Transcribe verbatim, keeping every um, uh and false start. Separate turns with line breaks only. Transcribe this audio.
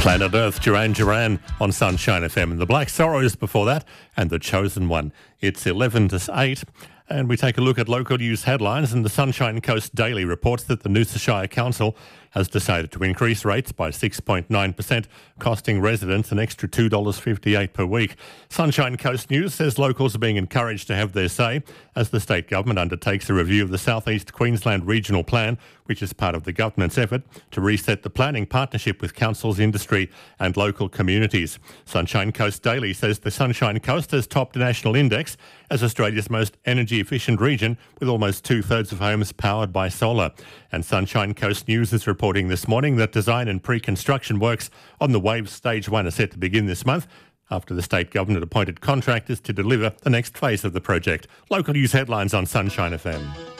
Planet Earth, Duran Duran on Sunshine F M, and the Black Sorrows before that, and The Chosen One. It's eleven to eight, and we take a look at local news headlines, and the Sunshine Coast Daily reports that the Noosa Shire Council has decided to increase rates by six point nine percent, costing residents an extra two dollars fifty-eight per week. Sunshine Coast News says locals are being encouraged to have their say as the state government undertakes a review of the South East Queensland Regional Plan, which is part of the government's effort to reset the planning partnership with councils, industry and local communities. Sunshine Coast Daily says the Sunshine Coast has topped the national index as Australia's most energy efficient region, with almost two-thirds of homes powered by solar. And Sunshine Coast News is reporting this morning that design and pre-construction works on the Waves Stage one are set to begin this month, after the state government appointed contractors to deliver the next phase of the project. Local news headlines on Sunshine F M.